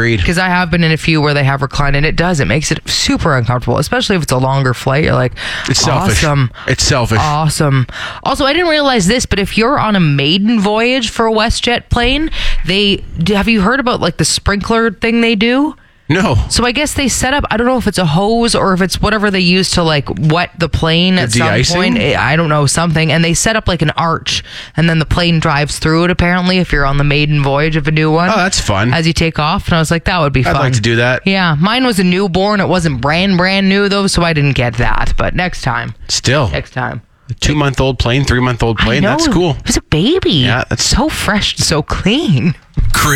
Agreed. Because I have been in a few where they have recline, and it makes it super uncomfortable, especially if it's a longer flight. You're like, It's selfish. awesome. It's selfish. Awesome. Also, I didn't realize this, but if you're on a maiden voyage for a WestJet plane, have you heard about like the sprinkler thing they do? No. So I guess they set up, I don't know if it's a hose or if it's whatever they use to like wet the plane at some de-icing? point. I don't know, something. And they set up like an arch, and then the plane drives through it apparently if you're on the maiden voyage of a new one. Oh, that's fun. As you take off. And I was like, that would be fun. I'd like to do that. Yeah. Mine was a newborn. It wasn't brand new though, so I didn't get that. But next time. Still. Next time. A 2-month-old plane, 3-month-old plane. I know. That's cool. It was a baby. Yeah, that's so fresh and so clean.